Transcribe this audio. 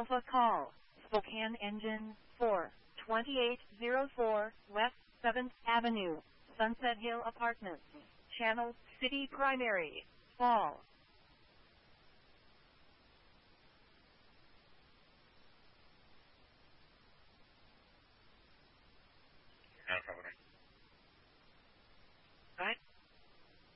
Alpha Call, Spokane Engine 4, 2804 West 7th Avenue, Sunset Hill Apartments, Channel City Primary, Fall.